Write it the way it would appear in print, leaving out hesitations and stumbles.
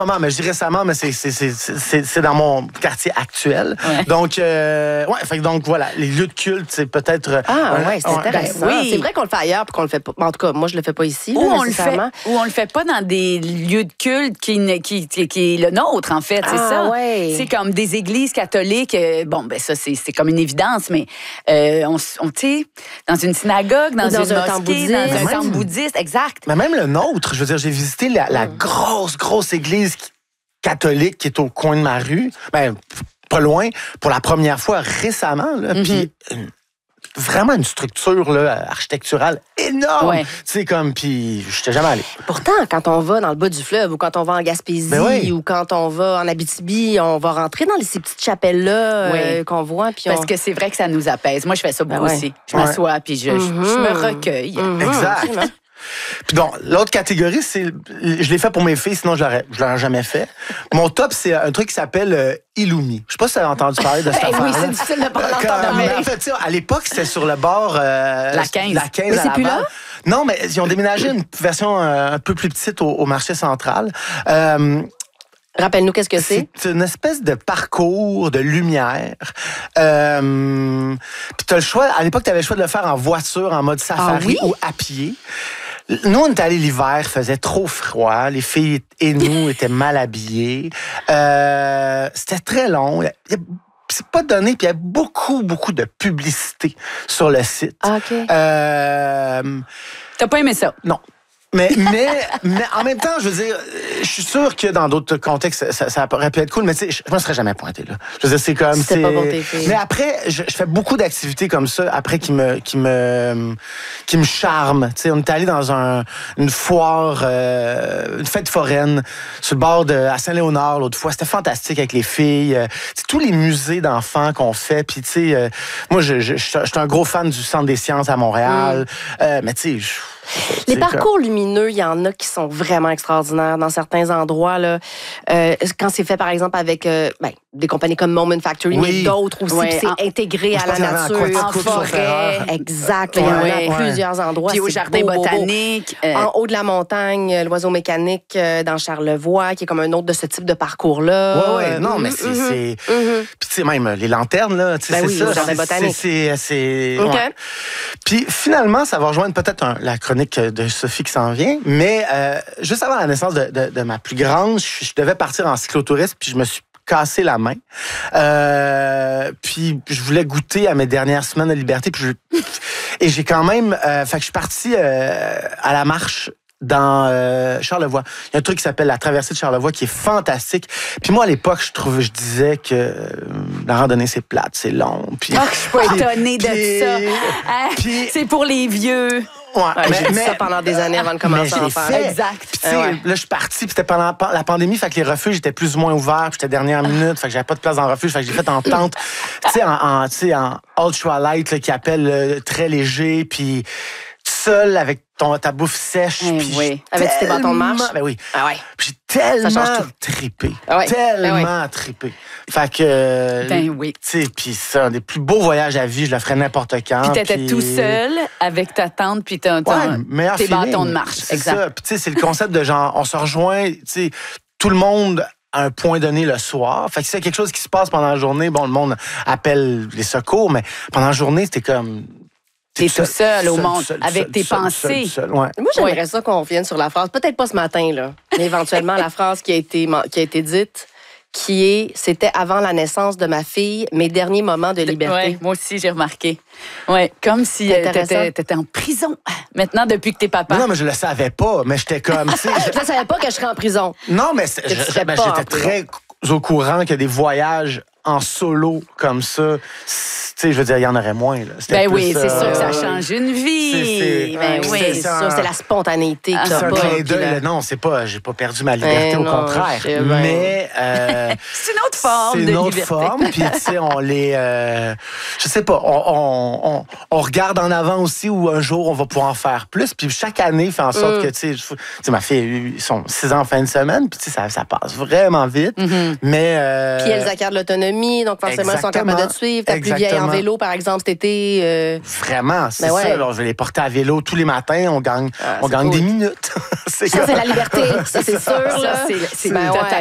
Mais je dis récemment, mais c'est dans mon quartier actuel. Ouais. Donc, donc voilà, les lieux de culte, c'est peut-être... c'est intéressant. oui. C'est vrai qu'on le fait ailleurs puis qu'on le fait pas. En tout cas, moi, je le fais pas ici. Ou là, on le fait pas dans des lieux de culte qui est le nôtre, en fait. C'est ça. Ouais. C'est comme des églises catholiques. Ça, c'est comme une évidence, mais on tu sais, dans une synagogue, dans une un temple mosquée, dans un bouddhiste. temple bouddhiste, exact. Mais même le nôtre, je veux dire, j'ai visité la grosse église catholique qui est au coin de ma rue, pas loin, pour la première fois récemment, là, puis vraiment une structure là, architecturale énorme. Ouais. Tu sais, puis je n'étais jamais allé. Pourtant, quand on va dans le bas du fleuve ou quand on va en Gaspésie ou quand on va en Abitibi, on va rentrer dans ces petites chapelles-là qu'on voit. Puis Parce que c'est vrai que ça nous apaise. Moi, je fais ça beaucoup aussi. Je m'assois puis je me recueille. Exact. Puis donc, l'autre catégorie, je l'ai fait pour mes filles, sinon je l'aurais jamais fait. Mon top, c'est un truc qui s'appelle Illumi. Je sais pas si tu as entendu parler de cette affaire-là. Oui, c'est difficile de parler en Mais en fait, à l'époque, c'était sur le bord... la 15. La 15 mais à c'est plus Laval. là? Non, mais ils ont déménagé une version un peu plus petite au marché central. Rappelle-nous qu'est-ce que c'est. C'est une espèce de parcours de lumière. Puis t'as le choix... À l'époque, tu avais le choix de le faire en voiture, en mode safari ou à pied. Nous, on était allés l'hiver, il faisait trop froid. Les filles et nous étaient mal habillés. C'était très long. C'est pas donné, puis il y a beaucoup de publicité sur le site. OK. T'as pas aimé ça? Non. Mais en même temps, je veux dire, je suis sûr que dans d'autres contextes, ça aurait pu être cool, mais tu sais, je me serais jamais pointé là. Je veux dire, c'est comme... C'était pas pour tes filles. Mais après, je fais beaucoup d'activités comme ça, après qui me charment. Tu sais, on est allé dans une foire, une fête foraine, sur le bord à Saint-Léonard l'autre fois. C'était fantastique avec les filles. C'est tous les musées d'enfants qu'on fait. Puis tu sais, moi, je suis un gros fan du Centre des sciences à Montréal. Mais tu sais... Les parcours lumineux, il y en a qui sont vraiment extraordinaires dans certains endroits. Là. Quand c'est fait, par exemple, avec des compagnies comme Moment Factory, mais d'autres aussi, puis c'est intégré à la nature, en forêt. Exact. Il y en a plusieurs endroits. Puis au jardin botanique. En haut de la montagne, l'oiseau mécanique dans Charlevoix, qui est comme un autre de ce type de parcours-là. Oui, non, mais c'est... Puis tu sais, même les lanternes, là, tu sais, c'est ça. Le jardin botanique. Ouais. Puis finalement, ça va rejoindre peut-être la chronique de Sophie qui s'en vient, mais juste avant la naissance de ma plus grande, je devais partir en cyclotourisme, puis je me suis cassé la main. Puis je voulais goûter à mes dernières semaines de liberté, et j'ai quand même... fait que je suis parti à la marche dans Charlevoix. Il y a un truc qui s'appelle la traversée de Charlevoix qui est fantastique. Puis moi, à l'époque, je disais que la randonnée, c'est plate, c'est long. Puis, je suis pas étonnée de ça. C'est pour les vieux. Ouais, j'ai dit ça pendant des années avant de commencer à en faire. Exact. Puis, tu sais, là, je suis parti, puis c'était pendant la pandémie, fait que les refuges étaient plus ou moins ouverts, puis j'étais dernière minute, fait que j'avais pas de place dans le refuge, fait que j'ai fait en tente, tu sais, en ultralight, là, qui appelle très léger, puis seul avec ta bouffe sèche. Puis avec tes bâtons de marche. Ben oui. Ah ouais. J'ai tellement trippé. Tellement trippé. Fait que... oui. Tu sais, puis c'est un des plus beaux voyages à vie. Je le ferais n'importe quand. Puis t'étais tout seul avec ta tante puis tes bâtons de marche. C'est ça. Puis tu sais, c'est le concept de genre, on se rejoint, tu sais, tout le monde à un point donné le soir. Fait que s'il y a quelque chose qui se passe pendant la journée, bon, le monde appelle les secours, mais pendant la journée, c'était comme... T'es tout seul au monde, avec tes pensées. Moi, j'aimerais ça qu'on revienne sur la phrase, peut-être pas ce matin, là, mais éventuellement la phrase qui a été dite, c'était avant la naissance de ma fille, mes derniers moments de liberté. Ouais, moi aussi, j'ai remarqué. Ouais, comme si t'étais en prison. Maintenant, depuis que t'es papa. Non, mais je le savais pas, mais j'étais comme... Je ne savais pas que je serais en prison. Non, mais j'étais très au courant qu'il y a des voyages en solo comme ça. Tu sais, je veux dire, il y en aurait moins. Là. Ben oui, c'est sûr que ça change une vie. C'est sûr, c'est la spontanéité que t'as pas. Non, c'est pas, j'ai pas perdu ma liberté, au contraire. Mais... c'est une autre forme de liberté. C'est une autre forme, puis tu sais, on les... je sais pas, on regarde en avant aussi où un jour, on va pouvoir en faire plus. Puis chaque année, fait en sorte que, tu sais, ma fille a eu son 6 ans en fin de semaine, puis tu sais, ça passe vraiment vite. Mais... Puis elles acquièrent l'autonomie. autonomie, donc forcément, ils sont capables de te suivre. Ta plus vieille en vélo, par exemple, cet été. Vraiment, c'est ça. Alors, je vais les porter à vélo tous les matins. On gagne cool. Des minutes. C'est la liberté, ça, c'est sûr. C'est total